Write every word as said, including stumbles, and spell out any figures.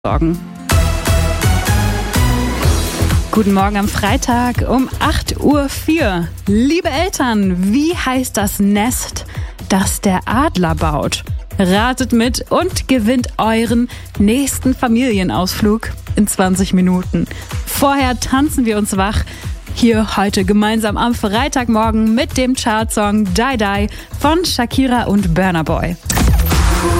sorgen. Guten Morgen am Freitag um acht Uhr vier. Liebe Eltern, wie heißt das Nest, das der Adler baut? Ratet mit und gewinnt euren nächsten Familienausflug in zwanzig Minuten. Vorher tanzen wir uns wach. Hier heute gemeinsam am Freitagmorgen mit dem Chartsong Die Die von Shakira und Burna Boy.